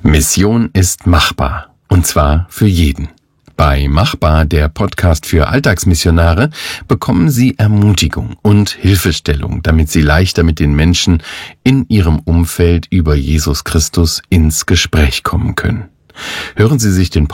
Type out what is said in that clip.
Mission ist machbar, und zwar für jeden. Bei Machbar, der Podcast für Alltagsmissionare, bekommen Sie Ermutigung und Hilfestellung, damit Sie leichter mit den Menschen in Ihrem Umfeld über Jesus Christus ins Gespräch kommen können. Hören Sie sich den